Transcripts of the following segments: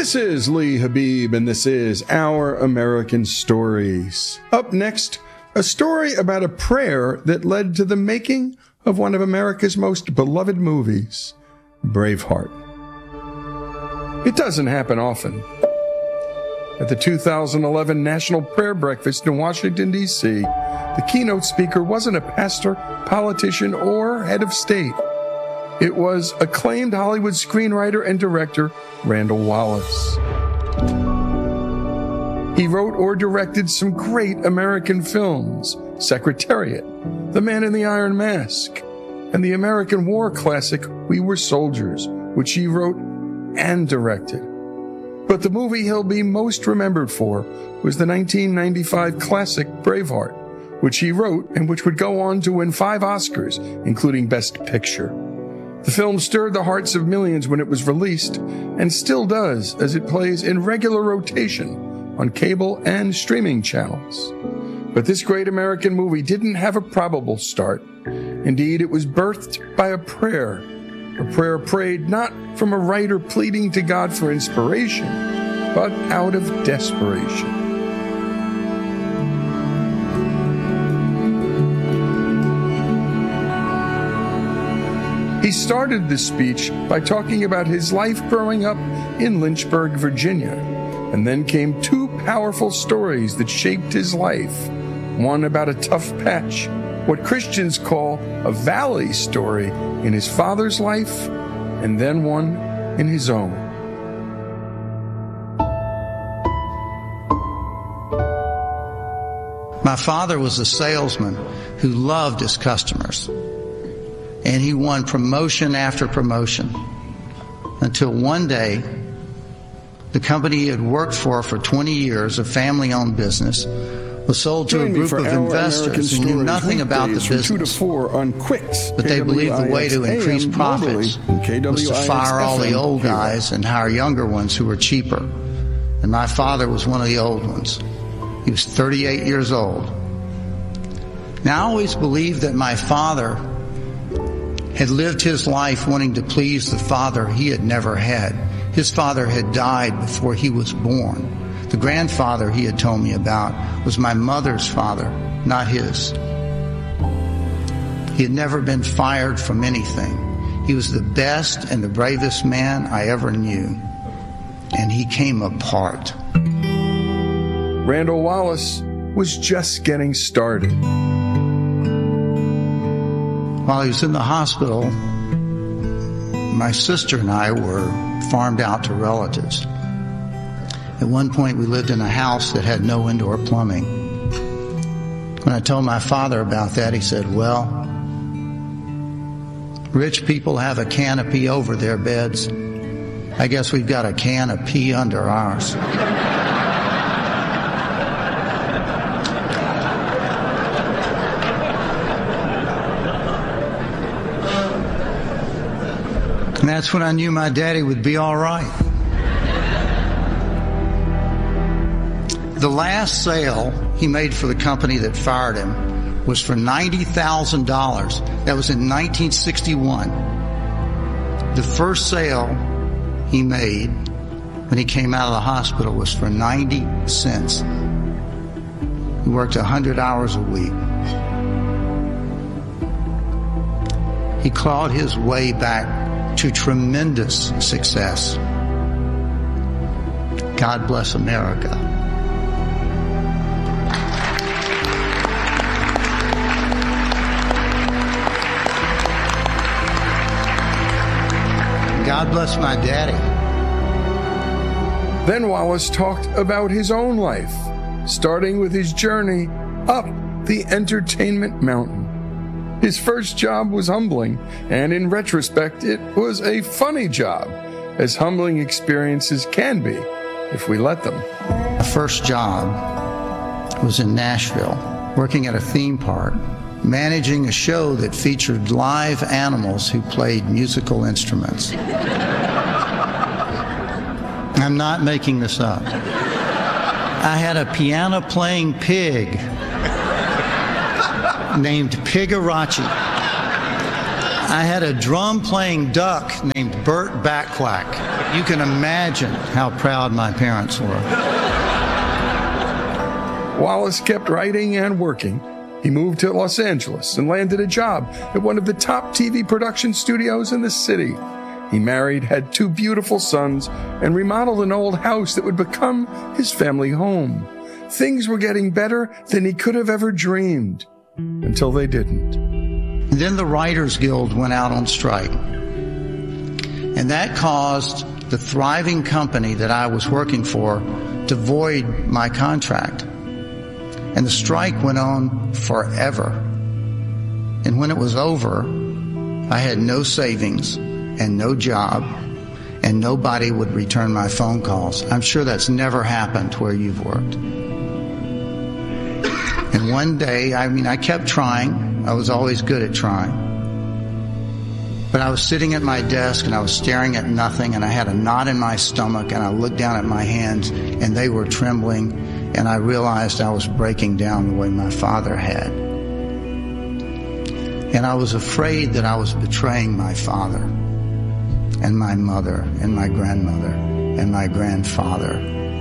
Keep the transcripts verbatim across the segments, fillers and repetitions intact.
This is Lee Habib, and this is Our American Stories. Up next, a story about a prayer that led to the making of one of America's most beloved movies, Braveheart. It doesn't happen often. At the two thousand eleven National Prayer Breakfast in Washington, D C, the keynote speaker wasn't a pastor, politician, or head of state. It was acclaimed Hollywood screenwriter and director Randall Wallace. He wrote or directed some great American films, Secretariat, The Man in the Iron Mask, and the American war classic We Were Soldiers, which he wrote and directed. But the movie he'll be most remembered for was the nineteen ninety-five classic Braveheart, which he wrote and which would go on to win five Oscars, including Best Picture. The film stirred the hearts of millions when it was released, and still does as it plays in regular rotation on cable and streaming channels. But this great American movie didn't have a probable start. Indeed, it was birthed by a prayer, a prayer prayed not from a writer pleading to God for inspiration, but out of desperation. He started this speech by talking about his life growing up in Lynchburg, Virginia, and then came two powerful stories that shaped his life. One about a tough patch, what Christians call a valley story in his father's life, and then one in his own. My father was a salesman who loved his customers. And he won promotion after promotion until one day the company he had worked for for twenty years, a family-owned business, was sold to a group of investors who knew nothing about the business, but they believed the way to increase profits was to fire all the old guys and hire younger ones who were cheaper. And my father was one of the old ones. He was thirty-eight years old. Now I always believed that my father had lived his life wanting to please the father he had never had. His father had died before he was born. The grandfather he had told me about was my mother's father, not his. He had never been fired from anything. He was the best and the bravest man I ever knew. And he came apart. Randall Wallace was just getting started. While he was in the hospital, my sister and I were farmed out to relatives. At one point, we lived in a house that had no indoor plumbing. When I told my father about that, he said, well, rich people have a canopy over their beds. I guess we've got a can of pee under ours. And that's when I knew my daddy would be all right. The last sale he made for the company that fired him was for ninety thousand dollars. That was in nineteen sixty-one. The first sale he made when he came out of the hospital was for ninety cents. He worked one hundred hours a week. He clawed his way back to tremendous success. God bless America. God bless my daddy. Then Wallace talked about his own life, starting with his journey up the entertainment mountain. His first job was humbling, and in retrospect, it was a funny job, as humbling experiences can be, if we let them. My first job was in Nashville, working at a theme park, managing a show that featured live animals who played musical instruments. I'm not making this up. I had a piano-playing pig named Pigarachi. I had a drum-playing duck named Bert Backquack. You can imagine how proud my parents were. Wallace kept writing and working. He moved to Los Angeles and landed a job at one of the top T V production studios in the city. He married, had two beautiful sons, and remodeled an old house that would become his family home. Things were getting better than he could have ever dreamed, until they didn't. Then the Writers Guild went out on strike. And that caused the thriving company that I was working for to void my contract. And the strike went on forever. And when it was over, I had no savings and no job, and nobody would return my phone calls. I'm sure that's never happened where you've worked. And one day, I mean, I kept trying. I was always good at trying. But I was sitting at my desk and I was staring at nothing, and I had a knot in my stomach, and I looked down at my hands and they were trembling, and I realized I was breaking down the way my father had. And I was afraid that I was betraying my father and my mother and my grandmother and my grandfather.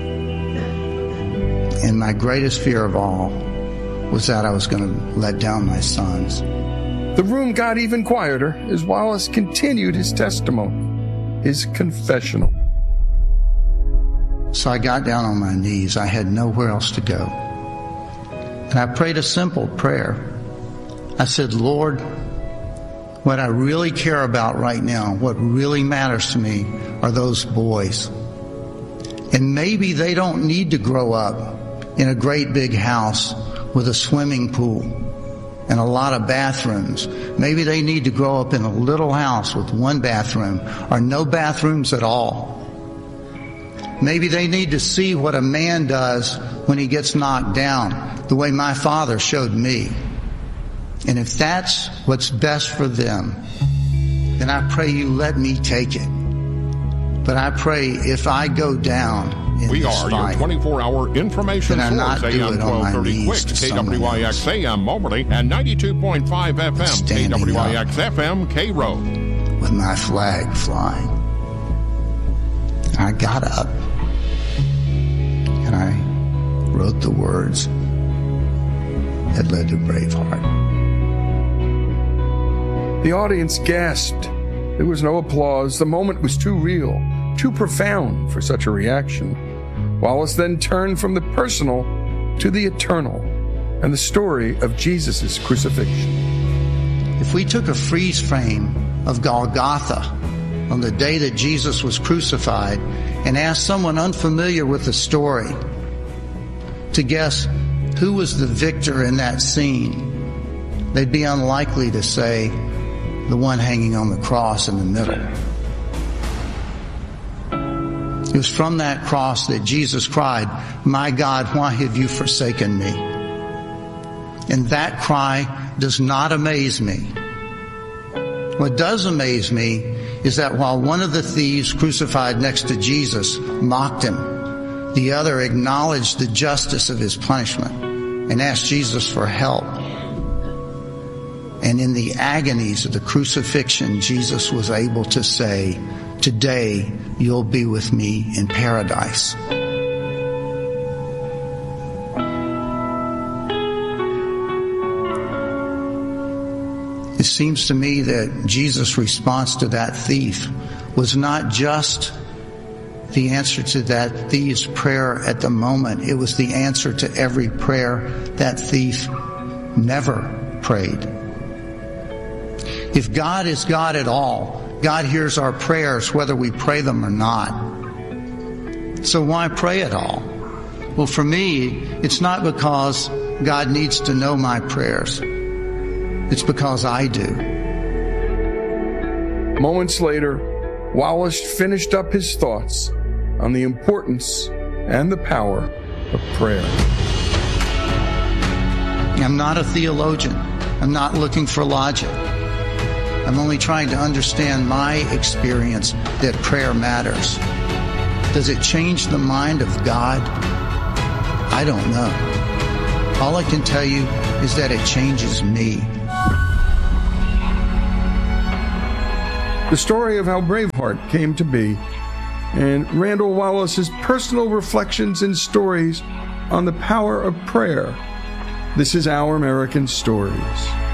And my greatest fear of all was that I was going to let down my sons. The room got even quieter as Wallace continued his testimony, his confessional. So I got down on my knees. I had nowhere else to go. And I prayed a simple prayer. I said, Lord, what I really care about right now, what really matters to me, are those boys. And maybe they don't need to grow up in a great big house with a swimming pool and a lot of bathrooms. Maybe they need to grow up in a little house with one bathroom or no bathrooms at all. Maybe they need to see what a man does when he gets knocked down, the way my father showed me. And if that's what's best for them, then I pray you let me take it. But I pray if I go down in we this are fight, your twenty-four hour information then I not source. do A M it on my twelve thirty knees Quick, to K someone W I X else. A M Moberly, and ninety-two point five F M, K Standing W I up. X F M, K Road. with my flag flying. I got up and I wrote the words that led to Braveheart. The audience gasped. There was no applause. The moment was too real, too profound for such a reaction. Wallace then turned from the personal to the eternal and the story of Jesus' crucifixion. If we took a freeze frame of Golgotha on the day that Jesus was crucified and asked someone unfamiliar with the story to guess who was the victor in that scene, they'd be unlikely to say the one hanging on the cross in the middle. It was from that cross that Jesus cried, "My God, why have you forsaken me?" And that cry does not amaze me. What does amaze me is that while one of the thieves crucified next to Jesus mocked him, the other acknowledged the justice of his punishment and asked Jesus for help. And in the agonies of the crucifixion, Jesus was able to say, "Today you'll be with me in paradise." It seems to me that Jesus' response to that thief was not just the answer to that thief's prayer at the moment. It was the answer to every prayer that thief never prayed. If God is God at all, God hears our prayers whether we pray them or not. So why pray at all? Well, for me, it's not because God needs to know my prayers. It's because I do. Moments later, Wallace finished up his thoughts on the importance and the power of prayer. I'm not a theologian. I'm not looking for logic. I'm only trying to understand my experience that prayer matters. Does it change the mind of God? I don't know. All I can tell you is that it changes me. the story of how Braveheart came to be, and Randall Wallace's personal reflections and stories on the power of prayer. This is Our American Stories.